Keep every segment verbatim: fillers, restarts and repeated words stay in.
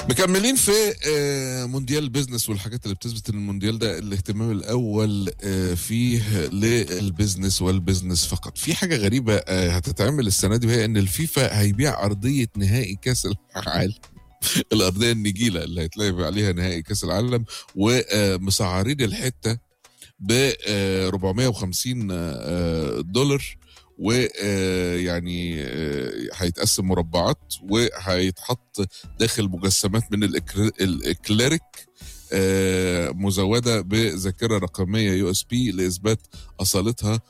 مكملين في آه، مونديال البيزنس والحاجات اللي بتثبت ان المونديال ده الاهتمام الاول آه، فيه للبيزنس والبيزنس فقط. في حاجه غريبه آه، هتتعمل السنه دي، وهي ان الفيفا هيبيع ارضيه نهائي كاس العالم الارضيه النجيله اللي هيتلعب عليها نهائي كاس العالم، ومسعرين الحته ب أربعمائة وخمسين دولار، ويعني هيتقسم مربعات وهيتحط داخل مجسمات من الإكر- الاكليريك آه، مزوده بذاكره رقميه يو اس بي لاثبات اصالتها،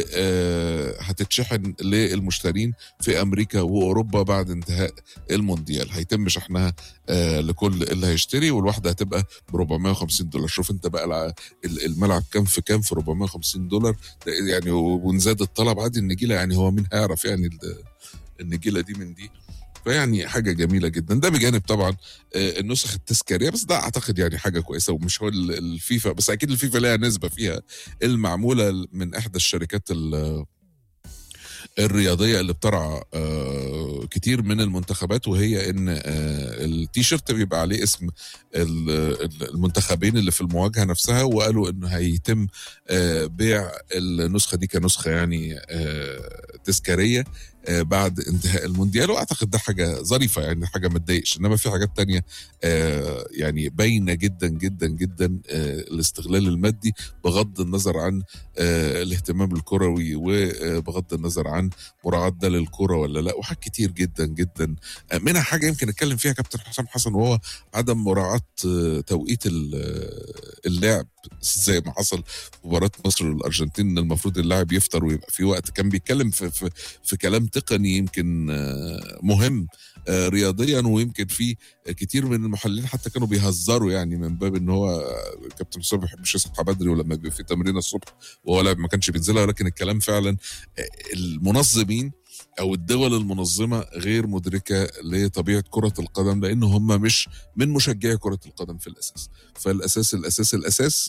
وهتتشحن للمشترين في امريكا واوروبا بعد انتهاء المونديال. هيتم شحنها آه، لكل اللي هيشتري، والواحده هتبقى ب أربعمائة وخمسين دولار. شوف انت بقى الع- ال- الملعب كام في كام في أربعمائة وخمسين دولار ده يعني، ونزاد الطلب عادي النجيله، يعني هو مين هيعرف يعني ال- النجيله دي من دي. فيعني حاجه جميله جدا، ده بجانب طبعا آه، النسخ التذكاريه، بس ده اعتقد يعني حاجه كويسه، ومش هو ال- الفيفا بس، اكيد الفيفا لها نسبه فيها، المعموله من احدى الشركات ال- الرياضيه اللي بترعى آه، كتير من المنتخبات، وهي ان آه، التيشيرت بيبقى عليه اسم ال- ال- المنتخبين اللي في المواجهه نفسها، وقالوا انه هيتم آه، بيع النسخه دي كنسخه يعني آه، تذكاريه آه، بعد انتهاء المونديال. واعتقد ده حاجه ظريفه، يعني حاجه ما تضايقش. انما في حاجات تانية آه، يعني باينه جدا جدا جدا آه، الاستغلال المادي، بغض النظر عن آه، الاهتمام الكروي، وبغض النظر عن مراعاه ده للكره ولا لا، وحاجات كتير جدا جدا آه، منها حاجه يمكن نتكلم فيها كابتن حسام حسن، وهو عدم مراعاه آه، توقيت ال- آه، اللعب، زي ما حصل في مباراه مصر والارجنتين، ان المفروض اللاعب يفطر ويبقى في وقت. كان بيتكلم في في في كلام تقني يمكن آه، مهم آه، رياضيا، ويمكن في كتير من المحللين حتى كانوا بيهزروا، يعني من باب ان هو آه، كابتن حسام ما بيحبش يصحى بدري، ولما بيبقى في تمرين الصبح وهو لاعب ما كانش بينزلها. ولكن الكلام فعلا آه، المنظمين او الدول المنظمه غير مدركه لطبيعه كره القدم، لان هم مش من مشجعي كره القدم في الاساس. فالاساس الاساس الاساس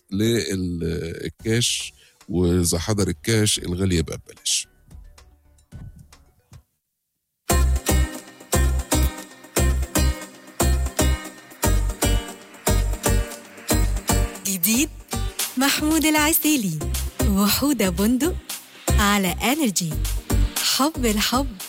للكاش، واذا حضر الكاش الغالي يبقى ببلاش. جديد محمود العسيلي وحودة بندق على انرجي. حب الحب